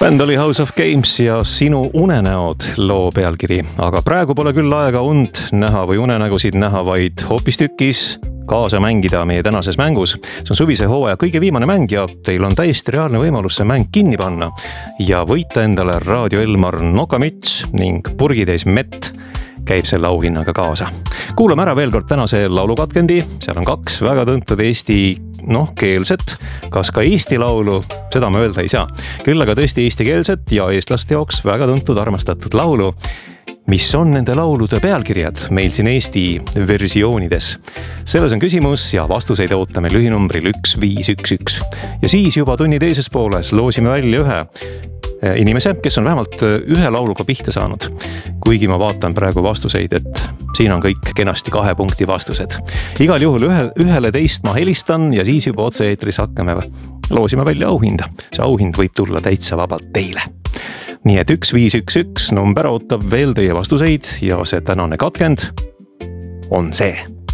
Bänd oli House of Games ja Sinu unenäod loo pealkiri, aga praegu pole küll aega und näha või unenägusid näha, vaid hoopistükkis kaasa mängida meie tänases mängus. See on suvise hooaja kõige viimane mäng ja teil on täiesti reaalne võimalus see mäng kinni panna ja võita endale Raadio Elmar nokamüts ning purgitäis mett käib selle auhinnaga kaasa. Kuulame ära veel kord tänase laulukatkendi. Seal on kaks väga tuntud eesti keelset, kas ka eesti laulu, seda ma öelda ei saa. Küll aga tõesti eestikeelset ja eestlaste jaoks väga tuntud armastatud laulu, mis on nende laulude pealkirjad meil siin Eesti versioonides. Selles on küsimus ja vastuseid ootame lühinumbril 1511. Ja siis juba tunni teises pooles loosime välja ühe inimese, kes on vähemalt ühe lauluga pihta saanud. Kuigi ma vaatan praegu vastuseid, et siin on kõik kenasti 2 punkti vastused. Igal juhul ühele teist ma helistan ja siis juba otse-eetris hakkame loosima välja auhinda. See auhind võib tulla täitsa vabalt teile. Nii et 1511 number ootab veel teie vastuseid ja see tänane katkend on see.